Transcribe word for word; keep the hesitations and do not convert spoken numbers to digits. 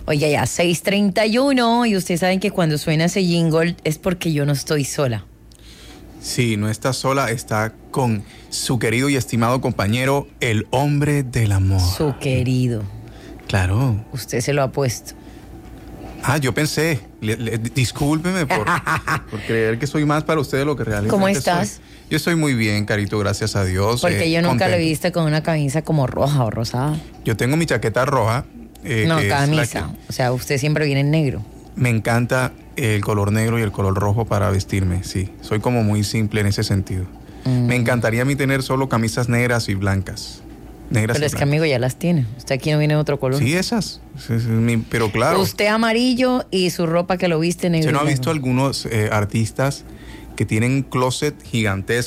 Oiga, ya seis treinta y uno y ustedes saben que cuando suena ese jingle es porque yo no estoy sola. Sí, no está sola, está con su querido y estimado compañero, el hombre del amor. Su querido. Claro. Usted se lo ha puesto. Ah, yo pensé, le, le, discúlpeme por, por creer que soy más para usted de lo que realmente soy. ¿Cómo estás? Yo estoy muy bien, Carito, gracias a Dios. Porque eh, yo nunca contento. lo he visto con una camisa como roja o rosada. Yo tengo mi chaqueta roja. Eh, no, que camisa. es la que O sea, usted siempre viene en negro. me encanta el color negro y el color rojo para vestirme, sí. Soy como muy simple en ese sentido. Mm. Me encantaría a mí tener solo camisas negras y blancas. Negras pero y es blancas. que, amigo, ya las tiene. Usted aquí no viene de otro color. Sí, esas. Sí, sí, mi, pero claro. Usted amarillo y su ropa que lo viste negro. ¿Usted no ha negro. visto algunos eh, artistas que tienen un closet gigantesco?